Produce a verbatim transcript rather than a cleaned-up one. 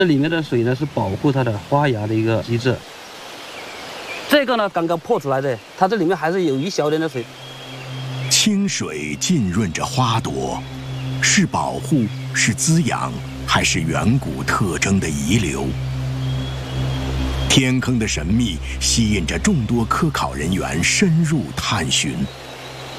这里面的水呢是保护它的花芽的一个机制。这个呢刚刚破出来的，它这里面还是有一小点的水。 清水浸润着花朵，是保护，是滋养，还是远古特征的遗留？天坑的神秘吸引着众多科考人员深入探寻。